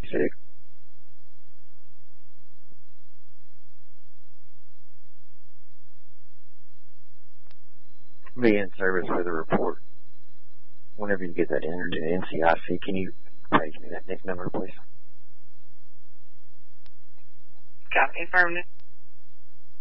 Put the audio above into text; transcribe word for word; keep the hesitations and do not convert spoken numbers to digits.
six. Be in service for the report. Whenever you get that entered in N C I C, can you page me that next number, please? Copy, affirmative.